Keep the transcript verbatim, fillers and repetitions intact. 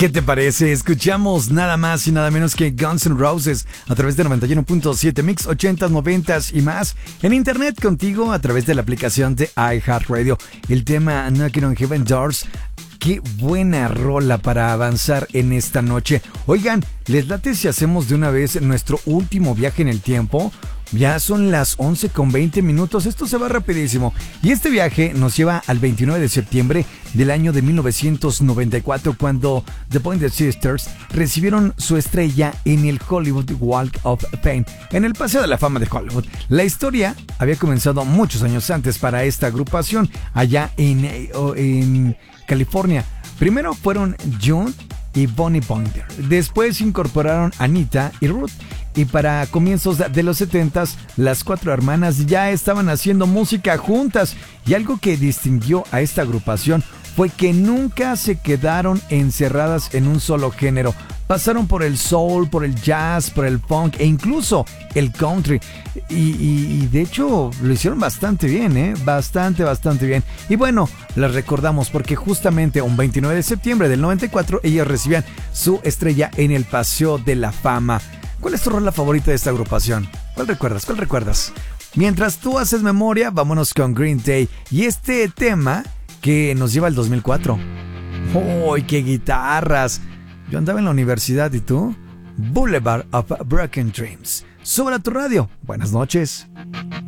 ¿Qué te parece? Escuchamos nada más y nada menos que Guns N' Roses a través de noventa y uno punto siete Mix ochentas, noventas y más. En internet contigo a través de la aplicación de iHeartRadio. El tema Knocking on Heaven Doors. Qué buena rola para avanzar en esta noche. Oigan, ¿les late si hacemos de una vez nuestro último viaje en el tiempo? Ya son las once con veinte minutos, esto se va rapidísimo. Y este viaje nos lleva al veintinueve de septiembre del año de mil novecientos noventa y cuatro, cuando The Pointer Sisters recibieron su estrella en el Hollywood Walk of Fame, en el Paseo de la Fama de Hollywood. La historia había comenzado muchos años antes para esta agrupación, allá en, en California. Primero fueron John y Bonnie Pointer. Después se incorporaron Anita y Ruth. Y para comienzos de los setentas, las cuatro hermanas ya estaban haciendo música juntas. Y algo que distinguió a esta agrupación fue que nunca se quedaron encerradas en un solo género. Pasaron por el soul, por el jazz, por el funk e incluso el country. Y, y, y de hecho lo hicieron bastante bien, ¿eh? Bastante, bastante bien. Y bueno, las recordamos porque justamente un veintinueve de septiembre del noventa y cuatro ellas recibían su estrella en el Paseo de la Fama. ¿Cuál es tu rola favorita de esta agrupación? ¿Cuál recuerdas? ¿Cuál recuerdas? Mientras tú haces memoria, vámonos con Green Day y este tema que nos lleva al dos mil cuatro. ¡Uy, qué guitarras! Yo andaba en la universidad, ¿y tú? Boulevard of Broken Dreams. Sube a tu radio. Buenas noches.